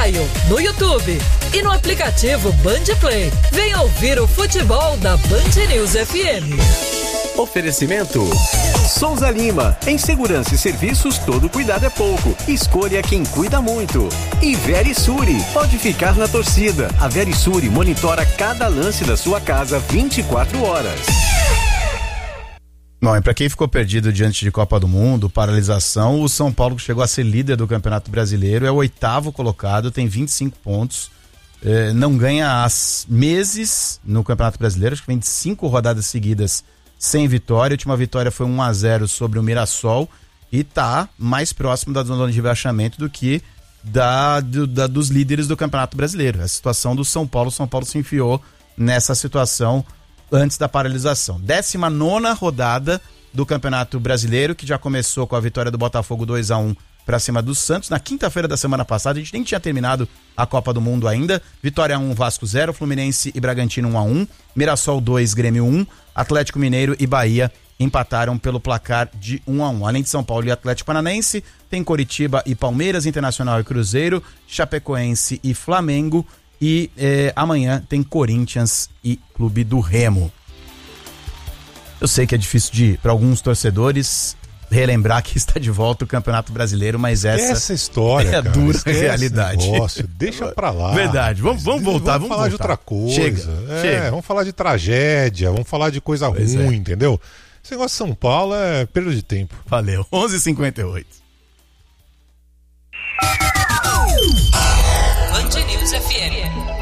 Sampaio, no YouTube e no aplicativo Band Play. Venha ouvir o futebol da Band News FM. Oferecimento Souza Lima. Em segurança e serviços, todo cuidado é pouco. Escolha quem cuida muito. E Verisuri. Pode ficar na torcida. A Verisuri monitora cada lance da sua casa 24 horas. Bom, e para quem ficou perdido diante de Copa do Mundo, paralisação, o São Paulo chegou a ser líder do Campeonato Brasileiro, é o 8º colocado, tem 25 pontos, não ganha há meses no Campeonato Brasileiro, acho que vem de 5 rodadas seguidas sem vitória. A última vitória foi 1-0 sobre o Mirassol e tá mais próximo da zona de rebaixamento do que dos líderes do Campeonato Brasileiro. A situação do São Paulo se enfiou nessa situação antes da paralisação. 19ª rodada do Campeonato Brasileiro, que já começou com a vitória do Botafogo 2-1 para cima do Santos. Na quinta-feira da semana passada, a gente nem tinha terminado a Copa do Mundo ainda. Vitória 1, Vasco 0, Fluminense e Bragantino 1-1, Mirassol 2, Grêmio 1, Atlético Mineiro e Bahia empataram pelo placar de 1-1. Além de São Paulo e Atlético Paranaense, tem Coritiba e Palmeiras, Internacional e Cruzeiro, Chapecoense e Flamengo. E amanhã tem Corinthians e Clube do Remo. Eu sei que é difícil para alguns torcedores relembrar que está de volta o Campeonato Brasileiro, mas essa história, é a dura realidade. Deixa pra lá. Verdade, vamos voltar. Vamos falar de outra coisa. Chega. Vamos falar de tragédia, vamos falar de coisa ruim, entendeu? Esse negócio de São Paulo é perda de tempo. Valeu, 11h58. Band News FM.